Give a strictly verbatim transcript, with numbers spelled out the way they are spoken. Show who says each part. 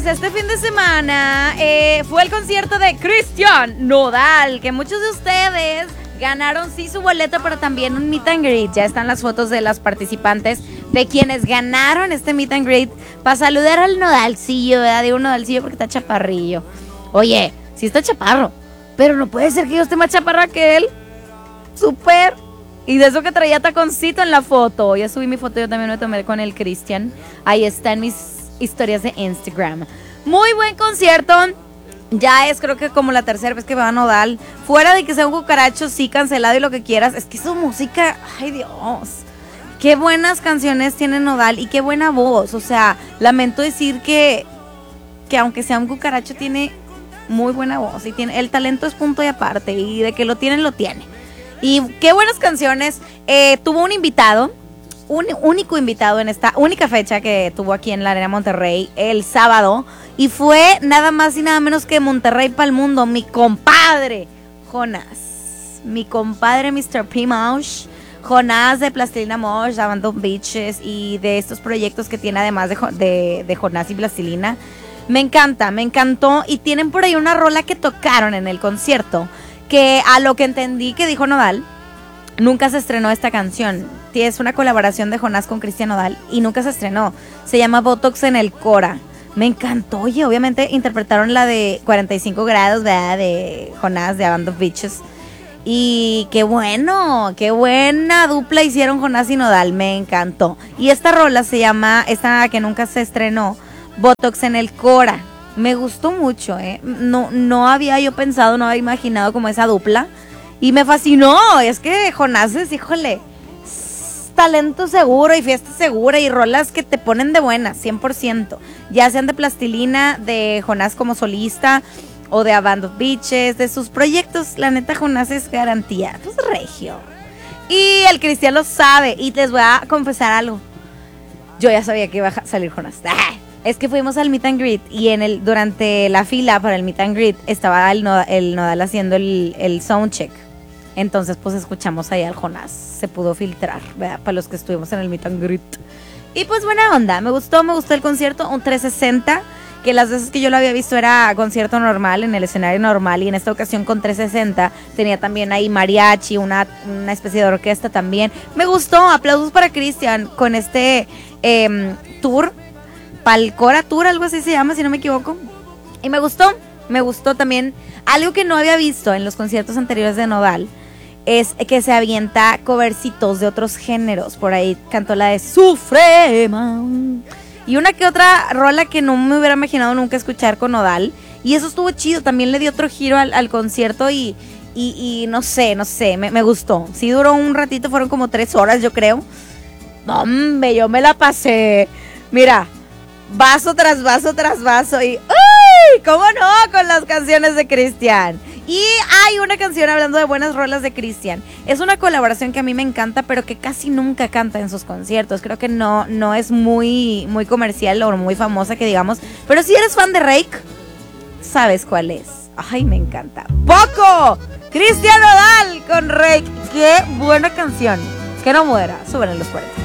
Speaker 1: pues este fin de semana eh, fue el concierto de Cristian Nodal, que muchos de ustedes ganaron sí su boleto, pero también un meet and greet. Ya están las fotos de las participantes, de quienes ganaron este meet and greet, para saludar al Nodalcillo, ¿verdad? Digo Nodalcillo porque está chaparrillo. Oye, sí está chaparro, pero no puede ser que yo esté más chaparra que él. Súper. Y de eso que traía taconcito en la foto. Ya subí mi foto, yo también me tomé con el Cristian. Ahí están mis historias de Instagram. Muy buen concierto. Ya es creo que como la tercera vez que va a Nodal. Fuera de que sea un cucaracho, sí, cancelado y lo que quieras. Es que su música, ay Dios. Qué buenas canciones tiene Nodal y qué buena voz. O sea, lamento decir que, que aunque sea un cucaracho, tiene muy buena voz. Y tiene, el talento es punto y aparte. Y de que lo tienen, lo tiene. Y qué buenas canciones. Eh, tuvo un invitado. Un único invitado en esta única fecha que tuvo aquí en la Arena Monterrey el sábado, y fue nada más y nada menos que Monterrey para el mundo, mi compadre Jonás, mi compadre mister P. Mosh, Jonás de Plastilina Mosh, Abandon Beaches y de estos proyectos que tiene además de, de, de Jonás y Plastilina. Me encanta, me encantó, y tienen por ahí una rola que tocaron en el concierto, que a lo que entendí que dijo Nodal, nunca se estrenó esta canción. Es una colaboración de Jonás con Cristian Nodal y nunca se estrenó. Se llama Botox en el Cora. Me encantó. Oye, obviamente interpretaron la de cuarenta y cinco grados, ¿verdad? De Jonás, de Band of Bitches. Y qué bueno, qué buena dupla hicieron Jonás y Nodal. Me encantó. Y esta rola se llama, esta que nunca se estrenó, Botox en el Cora. Me gustó mucho, ¿eh? No, no había yo pensado, no había imaginado como esa dupla. Y me fascinó. Es que Jonás es, híjole, talento seguro y fiesta segura y rolas que te ponen de buenas, cien por ciento. Ya sean de Plastilina, de Jonás como solista o de A Band of Bitches, de sus proyectos. La neta, Jonás es garantía. Pues regio. Y el Cristian lo sabe. Y les voy a confesar algo. Yo ya sabía que iba a salir Jonás. ¡Ah! Es que fuimos al meet and greet y en el, durante la fila para el meet and greet estaba el Nodal, el Nodal haciendo el, el soundcheck. Entonces pues escuchamos ahí al Jonás. Se pudo filtrar, ¿verdad? Para los que estuvimos en el meet and greet. Y pues buena onda, me gustó, me gustó el concierto. Un trescientos sesenta, que las veces que yo lo había visto era concierto normal, en el escenario normal. Y en esta ocasión con trescientos sesenta tenía también ahí mariachi, una, una especie de orquesta también. Me gustó, aplausos para Cristian con este eh, tour, Palcora Tour, algo así se llama, si no me equivoco. Y me gustó, me gustó también. Algo que no había visto en los conciertos anteriores de Nodal es que se avienta covercitos de otros géneros. Por ahí cantó la de Sufrema y una que otra rola que no me hubiera imaginado nunca escuchar con Nodal. Y eso estuvo chido, también le dio otro giro al, al concierto y, y, y no sé, no sé, me, me gustó. Sí duró un ratito, fueron como tres horas yo creo. Hombre, yo me la pasé. Mira, vaso tras vaso tras vaso y ¡ay! ¿Cómo no? Con las canciones de Cristian. Y hay una canción hablando de buenas rolas de Cristian. Es una colaboración que a mí me encanta, pero que casi nunca canta en sus conciertos. Creo que no, no es muy, muy comercial o muy famosa que digamos. Pero si eres fan de Rake, sabes cuál es. Ay, me encanta. ¡Poco! Cristian Nodal con Rake. ¡Qué buena canción! Que no muera. Suben en los cuarenta.